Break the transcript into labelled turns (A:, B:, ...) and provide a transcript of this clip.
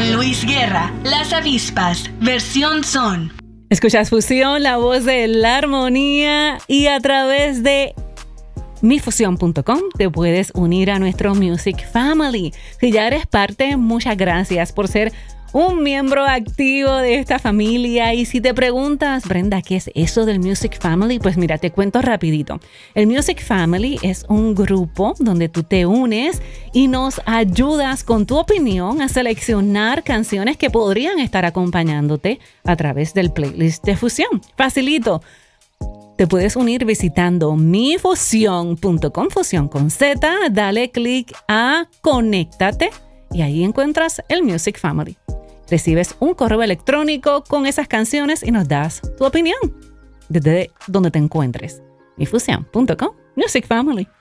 A: Con Luis Guerra, Las Avispas, versión son.
B: Escuchas Fusión, la voz de la armonía, y a través de mifusión.com te puedes unir a nuestro Music Family. Si ya eres parte, muchas gracias por ser un miembro activo de esta familia. Y si te preguntas, Brenda, ¿qué es eso del Music Family? Pues mira, te cuento rapidito. El Music Family es un grupo donde tú te unes y nos ayudas con tu opinión a seleccionar canciones que podrían estar acompañándote a través del playlist de Fusión. Facilito. Te puedes unir visitando mifusión.com, fusión con Z, dale clic a Conéctate y ahí encuentras el Music Family. Recibes un correo electrónico con esas canciones y nos das tu opinión desde donde te encuentres. mifusión.com, Music Family.